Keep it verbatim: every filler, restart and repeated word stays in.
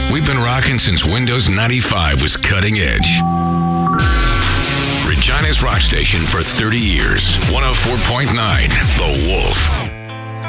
We've been rocking since Windows ninety-five was cutting edge. Regina's rock station for thirty years. one oh four point nine, The Wolf.